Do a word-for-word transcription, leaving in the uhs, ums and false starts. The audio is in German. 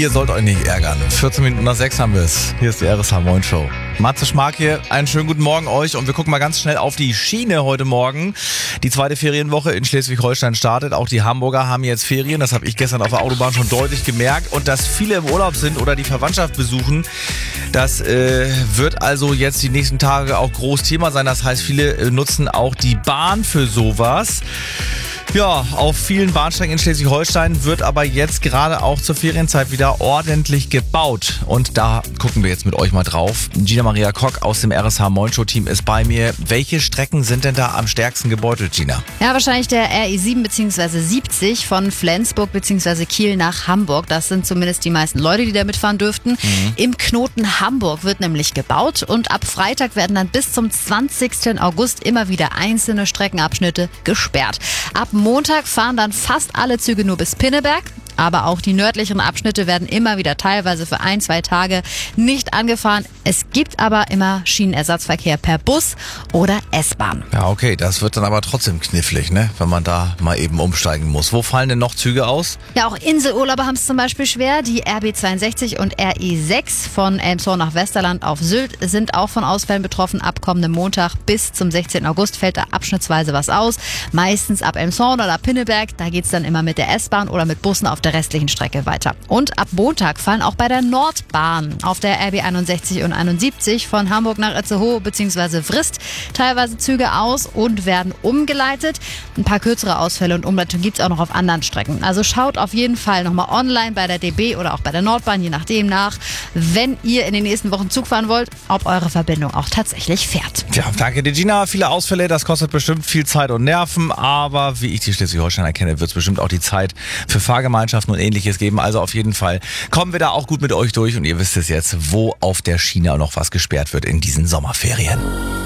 Ihr sollt euch nicht ärgern. vierzehn Minuten nach sechs haben wir es. Hier ist die R S H Moin Show. Matze Schmark hier. Einen schönen guten Morgen euch. Und wir gucken mal ganz schnell auf die Schiene heute Morgen. Die zweite Ferienwoche in Schleswig-Holstein startet. Auch die Hamburger haben jetzt Ferien. Das habe ich gestern auf der Autobahn schon deutlich gemerkt. Und dass viele im Urlaub sind oder die Verwandtschaft besuchen, das äh, wird also jetzt die nächsten Tage auch groß Thema sein. Das heißt, viele äh, nutzen auch die Bahn für sowas. Ja, auf vielen Bahnstrecken in Schleswig-Holstein wird aber jetzt gerade auch zur Ferienzeit wieder ordentlich gebaut. Und da gucken wir jetzt mit euch mal drauf. Gina Maria Kock aus dem R S H Moin Show Team ist bei mir. Welche Strecken sind denn da am stärksten gebeutelt, Gina? Ja, wahrscheinlich der R E sieben bzw. siebzig von Flensburg bzw. Kiel nach Hamburg. Das sind zumindest die meisten Leute, die da mitfahren dürften. Mhm. Im Knoten Hamburg wird nämlich gebaut und ab Freitag werden dann bis zum zwanzigsten August immer wieder einzelne Streckenabschnitte gesperrt. Ab Montag fahren dann fast alle Züge nur bis Pinneberg. Aber auch die nördlichen Abschnitte werden immer wieder teilweise für ein, zwei Tage nicht angefahren. Es gibt aber immer Schienenersatzverkehr per Bus oder S-Bahn. Ja, okay, das wird dann aber trotzdem knifflig, ne? Wenn man da mal eben umsteigen muss. Wo fallen denn noch Züge aus? Ja, auch Inselurlauber haben es zum Beispiel schwer. Die R B zweiundsechzig und R E sechs von Elmshorn nach Westerland auf Sylt sind auch von Ausfällen betroffen. Ab kommendem Montag bis zum sechzehnten August fällt da abschnittsweise was aus. Meistens ab Elmshorn oder Pinneberg. Da geht's dann immer mit der S-Bahn oder mit Bussen auf der restlichen Strecke weiter. Und ab Montag fallen auch bei der Nordbahn auf der R B einundsechzig und einundsiebzig von Hamburg nach Itzehoe bzw. Vrist teilweise Züge aus und werden umgeleitet. Ein paar kürzere Ausfälle und Umleitungen gibt es auch noch auf anderen Strecken. Also schaut auf jeden Fall nochmal online bei der D B oder auch bei der Nordbahn, je nachdem nach, wenn ihr in den nächsten Wochen Zug fahren wollt, ob eure Verbindung auch tatsächlich fährt. Ja, danke dir, Gina. Viele Ausfälle, das kostet bestimmt viel Zeit und Nerven, aber wie ich die Schleswig-Holsteiner kenne, wird es bestimmt auch die Zeit für Fahrgemeinschaften und Ähnliches geben. Also auf jeden Fall kommen wir da auch gut mit euch durch und ihr wisst es jetzt, wo auf der Schiene noch was gesperrt wird in diesen Sommerferien.